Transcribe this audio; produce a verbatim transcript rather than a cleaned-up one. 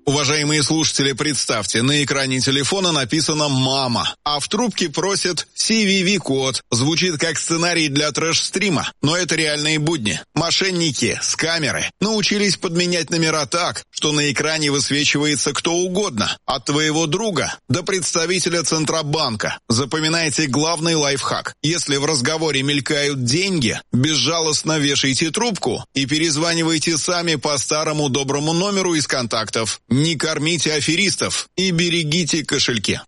Уважаемые слушатели, представьте, на экране телефона написано «Мама», а в трубке просят си ви ви-код. Звучит как сценарий для трэш-стрима, но это реальные будни. Мошенники с камеры научились подменять номера так, что на экране высвечивается кто угодно, от твоего друга до представителя Центробанка. Запоминайте главный лайфхак. Если в разговоре мелькают деньги, безжалостно вешайте трубку и перезванивайте сами по старому доброму номеру из контактов. Не кормите аферистов и берегите кошельки.